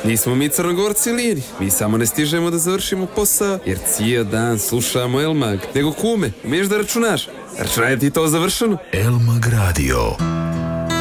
Nismo mi Crnogorci liri, mi samo ne stižemo da završimo posao, jer cijel dan slušamo El Mag. Nego kume, umiješ da računaš? Računaj ti to završeno? El Mag Radio.